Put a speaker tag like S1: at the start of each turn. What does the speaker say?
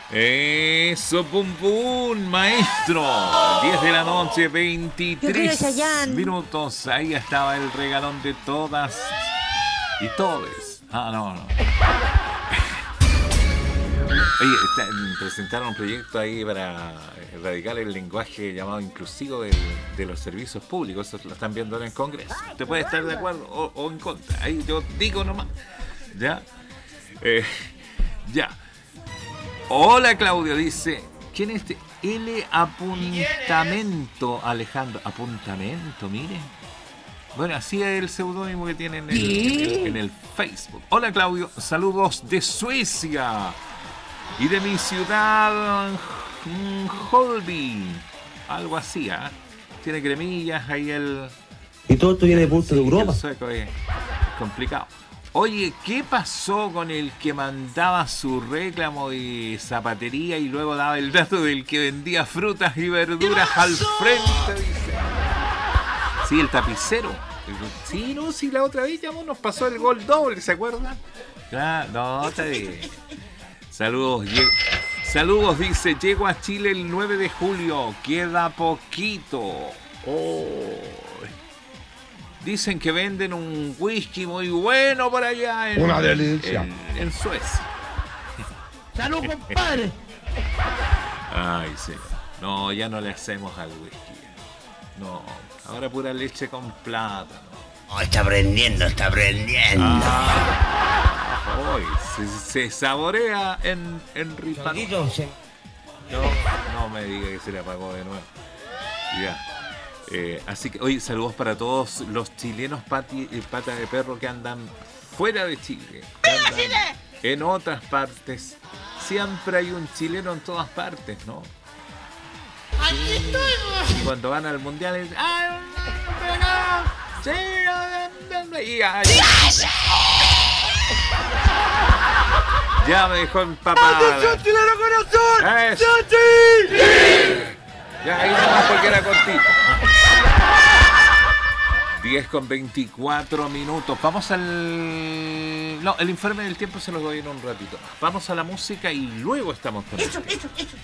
S1: Eso, pum pum, maestro. 10 de la noche, 23 minutos. Ahí estaba el regalón de todas y todes. Ah, no. Oye, presentaron un proyecto ahí para erradicar el lenguaje llamado inclusivo de los servicios públicos. Eso lo están viendo en el Congreso. Usted puede estar de acuerdo o en contra. Ahí yo digo nomás. ¿Ya? Ya. Hola, Claudio, dice. ¿Quién es este? L. Apuntamento, Alejandro. Apuntamento, mire. Bueno, así es el seudónimo que tienen en el Facebook. Hola, Claudio. Saludos de Suecia. Y de mi ciudad, Holby. Algo así, ¿eh? Tiene cremillas, ahí el...
S2: Y todo esto viene de punto de Europa.
S1: El sueco es complicado. Oye, ¿qué pasó con el que mandaba su reclamo de zapatería y luego daba el dato del que vendía frutas y verduras al frente? Dice. Sí, el tapicero. Sí, no, sí, la otra vez nos pasó el gol doble, ¿se acuerdan? Claro, no, está bien. Saludos, dice, llego a Chile el 9 de julio, queda poquito. Oh. Dicen que venden un whisky muy bueno por allá en,
S3: una delicia.
S1: En Suecia.
S4: ¡Salud, compadre!
S1: Ay, sí. No, ya no le hacemos al whisky. No, ahora pura leche con plátano.
S4: Oh, está aprendiendo.
S1: Hoy se saborea en Ripano. No me diga que se le apagó de nuevo. Ya. Así que hoy saludos para todos los chilenos pata de perro que andan fuera de Chile. En otras partes. Siempre hay un chileno en todas partes, ¿no?
S5: Aquí estoy.
S1: Y cuando van al mundial dicen, ya me dejó empapada.
S3: ¡Atención, chileno corazón!
S1: ¡Sí! Ya ahí nomás porque era cortito. 10:24. Vamos al... No, el informe del tiempo se los doy en un ratito. Vamos a la música y luego estamos con
S5: Eso.